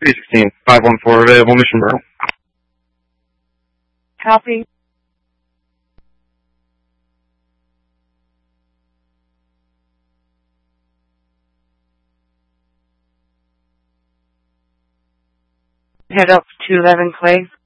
316, 514 available, Mission Borough. Copy. Head up to 11 Clay.